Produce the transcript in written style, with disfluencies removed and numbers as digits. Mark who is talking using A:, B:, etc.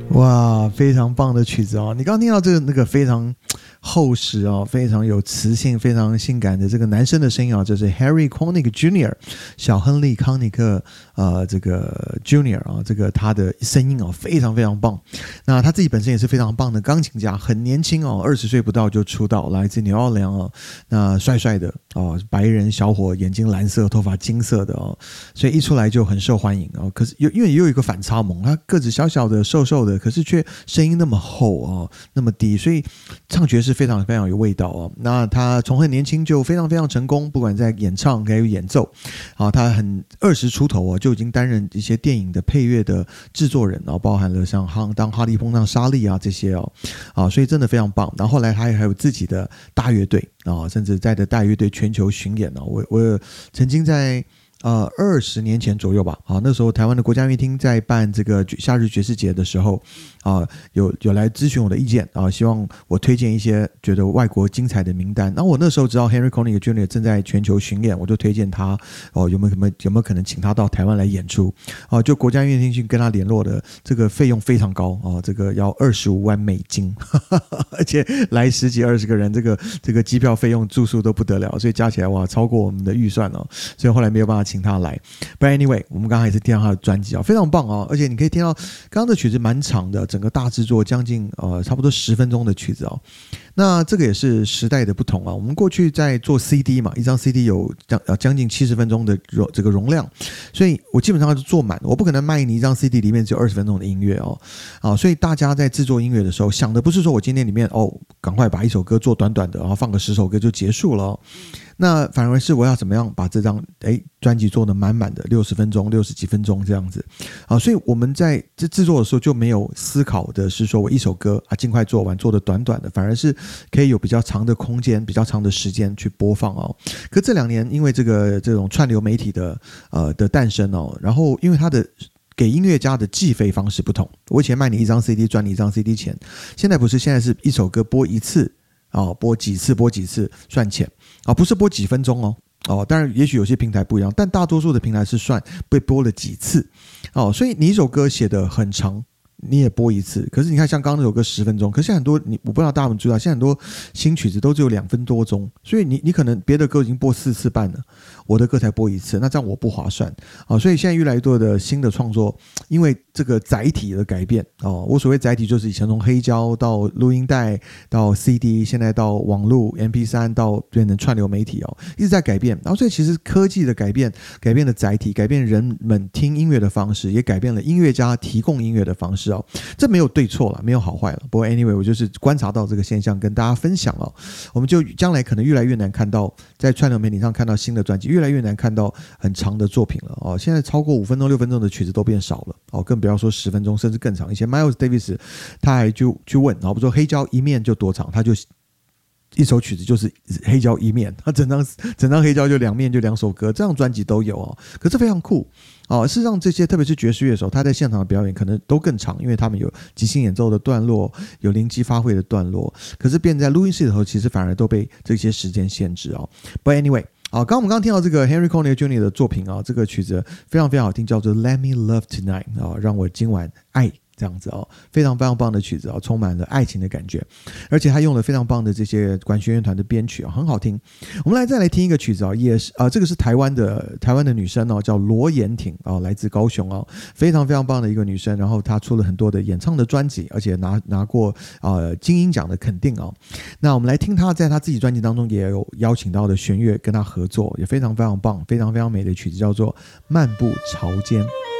A: 哇，非常棒的曲子哦！你刚刚听到这个那个非常厚实哦，非常有磁性、非常性感的这个男生的声音啊，这是 Harry Connick Jr. 小亨利·康尼克这个 Jr. 啊，这个他的声音哦非常非常棒。那他自己本身也是非常棒的钢琴家，很年轻哦，20岁不到就出道，来自纽奥良哦，那帅帅的哦，白人小伙，眼睛蓝色，头发金色的哦，所以一出来就很受欢迎哦。可是因为也有一个反差萌，他个子小小的、瘦瘦的。可是却声音那么厚哦，那么低，所以唱爵士非常非常有味道哦。那他从很年轻就非常非常成功，不管在演唱还有演奏，他很20出头就已经担任一些电影的配乐的制作人包含了像当哈利碰上莎莉这些所以真的非常棒。然后后来他还有自己的大乐队甚至在的大乐队全球巡演我曾经在20年前左右吧，那时候台湾的国家音乐厅在办这个夏日爵士节的时候，有来咨询我的意见希望我推荐一些觉得外国精彩的名单。然后我那时候知道 Henry Connick Jr. 正在全球巡演，我就推荐他有没有可能请他到台湾来演出就国家音乐厅去跟他联络的，这个费用非常高这个要$25万而且来10几20个人，这个机票费用住宿都不得了，所以加起来哇超过我们的预算所以后来没有办法请他来。 But anyway 我们刚才也是听到他的专辑非常棒而且你可以听到刚刚的曲子蛮长的，整个大制作将近差不多10分钟的曲子那这个也是时代的不同我们过去在做 CD 嘛，一张 CD 有将近70分钟的这个容量，所以我基本上就做满，我不可能卖你一张 CD 里面只有20分钟的音乐所以大家在制作音乐的时候想的不是说我今天里面赶快把一首歌做短短的，然后放个10首歌就结束了那反而是我要怎么样把这张专辑做得满满的60分钟60几分钟这样子所以我们在这制作的时候就没有思考的是说我一首歌尽快做完做得短短的，反而是可以有比较长的空间比较长的时间去播放可这2年因为这种串流媒体的诞生然后因为它的给音乐家的计费方式不同，我以前卖你一张 CD 赚你一张 CD 钱，现在不是，现在是一首歌播一次播几次算钱不是播几分钟当然也许有些平台不一样，但大多数的平台是算被播了几次所以你一首歌写得很长你也播一次，可是你看像刚刚那首歌10分钟，可是很多我不知道大家有没有注意到，现在很多新曲子都只有2分多钟，所以你可能别的歌已经播4次半了，我的歌才播1次，那这样我不划算所以现在越来越多的新的创作，因为这个载体的改变我所谓载体就是以前从黑胶到录音带到 CD， 现在到网络 MP3 到变成串流媒体一直在改变，然后所以其实科技的改变了载体，改变人们听音乐的方式，也改变了音乐家提供音乐的方式这没有对错了，没有好坏了。不过 anyway 我就是观察到这个现象跟大家分享我们就将来可能越来越难看到在串流媒体上看到新的专辑，越来越难看到很长的作品了现在超过5分钟6分钟的曲子都变少了更不要说10分钟甚至更长。以前 Miles Davis 他还去问比如说黑胶一面就多长，他就一首曲子就是黑胶一面，他整张黑胶就2面就2首歌，这样专辑都有可是非常酷事实上这些特别是爵士乐手他在现场的表演可能都更长，因为他们有即兴演奏的段落，有灵机发挥的段落，可是变在录音室里头其实反而都被这些时间限制But anyway我们刚听到这个 Henry Connick Jr. 的作品这个曲子非常非常好听，叫做 Let Me Love Tonight 让我今晚爱这样子非常非常棒的曲子充满了爱情的感觉，而且他用了非常棒的这些管弦乐团的编曲很好听。我们再来听一个曲子也是这个是台湾的女生叫罗妍婷来自高雄非常非常棒的一个女生，然后她出了很多的演唱的专辑，而且拿过金鹰奖的肯定那我们来听她在她自己专辑当中也有邀请到的弦乐跟她合作，也非常非常棒非常非常美的曲子，叫做漫步潮间。